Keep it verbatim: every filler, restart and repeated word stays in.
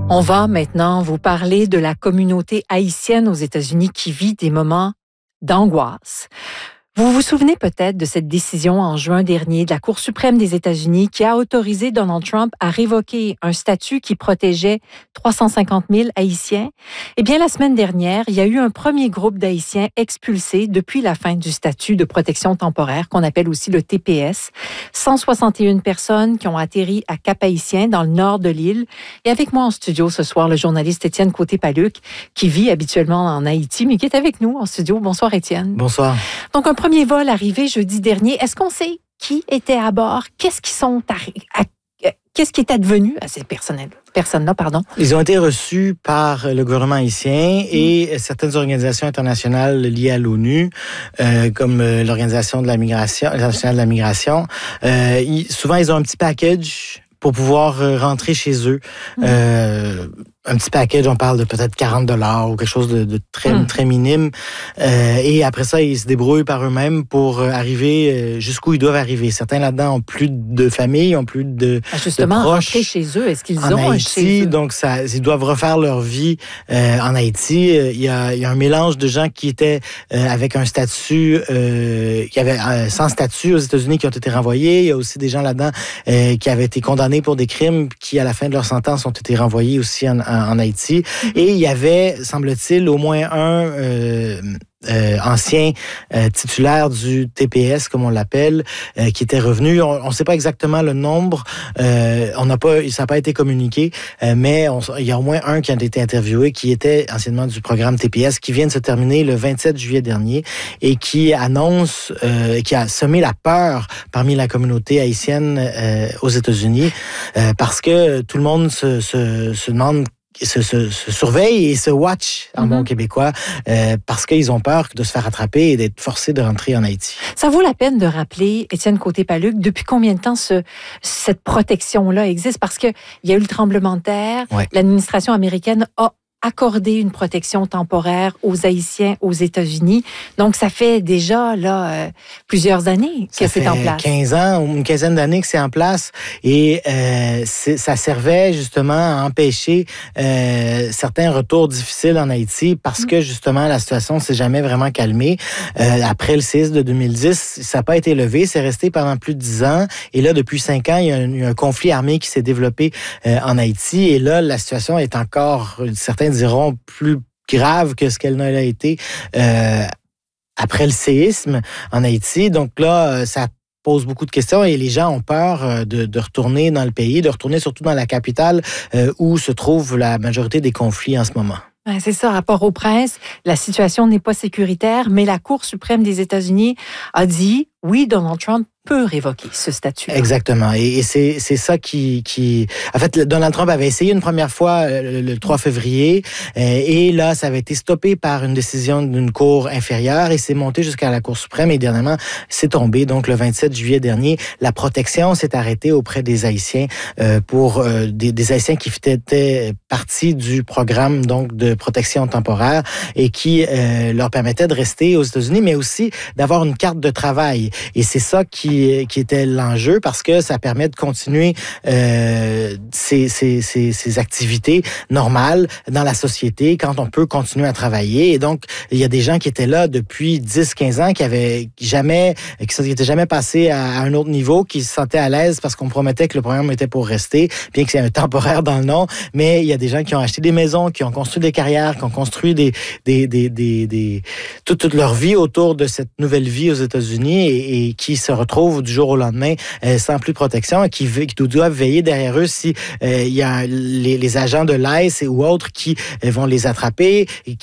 On va maintenant vous parler de la communauté haïtienne aux États-Unis qui vit des moments d'angoisse. Vous vous souvenez peut-être de cette décision en juin dernier de la Cour suprême des États-Unis qui a autorisé Donald Trump à révoquer un statut qui protégeait trois cent cinquante mille Haïtiens. Eh bien, la semaine dernière, il y a eu un premier groupe d'Haïtiens expulsés depuis la fin du statut de protection temporaire, qu'on appelle aussi le T P S. cent soixante et une personnes qui ont atterri à Cap-Haïtien, dans le nord de l'île. Et avec moi en studio ce soir, le journaliste Étienne Côté-Paluc, qui vit habituellement en Haïti, mais qui est avec nous en studio. Bonsoir, Étienne. Bonsoir. Donc, un premier vol arrivé jeudi dernier. Est-ce qu'on sait qui était à bord? Qu'est-ce qui sont à, à, qu'est-ce qui est advenu à ces personnes-là? Personnes-là, pardon. Ils ont été reçus par le gouvernement haïtien et mmh. certaines organisations internationales liées à l'ONU, euh, comme l'Organisation de la migration, internationale de la migration. Euh, ils, souvent, ils ont un petit package pour pouvoir rentrer chez eux. Mmh. Euh, un petit package, on parle de peut-être quarante dollars ou quelque chose de, de très, mmh. très minime. Euh, et après ça, ils se débrouillent par eux-mêmes pour arriver jusqu'où ils doivent arriver. Certains là-dedans ont plus de famille, ont plus de, ah, justement, de proches. Rentrer chez eux, est-ce qu'ils en ont Haïti, un chez eux? Donc, ça, ils doivent refaire leur vie euh, en Haïti. Il y, a, il y a un mélange de gens qui étaient euh, avec un statut, euh, qui avaient euh, sans statut aux États-Unis qui ont été renvoyés. Il y a aussi des gens là-dedans euh, qui avaient été condamnés pour des crimes qui, à la fin de leur sentence, ont été renvoyés aussi en, en en Haïti. Et il y avait, semble-t-il, au moins un euh, euh, ancien euh, titulaire du T P S, comme on l'appelle, euh, qui était revenu. On ne sait pas exactement le nombre. Euh, on n'a pas, ça n'a pas été communiqué, euh, mais on, il y a au moins un qui a été interviewé, qui était anciennement du programme T P S, qui vient de se terminer le vingt-sept juillet dernier et qui annonce, euh, qui a semé la peur parmi la communauté haïtienne euh, aux États-Unis, euh, parce que tout le monde se, se, se demande Se, se, se surveillent et se watch en mm-hmm. bon québécois euh, parce qu'ils ont peur de se faire attraper et d'être forcés de rentrer en Haïti. Ça vaut la peine de rappeler, Étienne Côté-Paluc, depuis combien de temps ce, cette protection-là existe? Parce qu'il y a eu le tremblement de terre, ouais. L'administration américaine a accorder une protection temporaire aux Haïtiens aux États-Unis. Donc, ça fait déjà là euh, plusieurs années que c'est en place. Ça fait quinze ans ou une quinzaine d'années que c'est en place et euh, c'est, ça servait justement à empêcher euh, certains retours difficiles en Haïti parce mmh. que justement la situation ne s'est jamais vraiment calmée. Euh, après le séisme de deux mille dix, ça n'a pas été levé, c'est resté pendant plus de dix ans et là, depuis cinq ans, il y a un, il y a un conflit armé qui s'est développé euh, en Haïti et là, la situation est encore, certains diront, plus grave que ce qu'elle n'a été euh, après le séisme en Haïti. Donc là, ça pose beaucoup de questions et les gens ont peur de, de retourner dans le pays, de retourner surtout dans la capitale euh, où se trouve la majorité des conflits en ce moment. Ouais, c'est ça, rapport aux princes, la situation n'est pas sécuritaire, mais la Cour suprême des États-Unis a dit, oui, Donald Trump peut révoquer ce statut. Exactement. Et, et c'est, c'est ça qui, qui... En fait, Donald Trump avait essayé une première fois le, le trois février euh, et là, ça avait été stoppé par une décision d'une cour inférieure et c'est monté jusqu'à la Cour suprême et dernièrement, c'est tombé. Donc, le vingt-sept juillet dernier, la protection s'est arrêtée auprès des Haïtiens euh, pour euh, des, des Haïtiens qui étaient partie du programme donc de protection temporaire et qui euh, leur permettait de rester aux États-Unis, mais aussi d'avoir une carte de travail. Et c'est ça qui qui était l'enjeu parce que ça permet de continuer euh, ces, ces, ces, ces activités normales dans la société quand on peut continuer à travailler. Et donc, il y a des gens qui étaient là depuis dix quinze ans qui avaient jamais, qui n'étaient jamais passés à, à un autre niveau, qui se sentaient à l'aise parce qu'on promettait que le programme était pour rester, bien que c'est un temporaire dans le nom. Mais il y a des gens qui ont acheté des maisons, qui ont construit des carrières, qui ont construit des, des, des, des, des, toute, toute leur vie autour de cette nouvelle vie aux États-Unis et, et qui se retrouvent du jour au lendemain euh, sans plus de protection et qui, qui doivent veiller derrière eux si euh, il y a les, les agents de l'I C E ou autres qui euh, vont les attraper et qui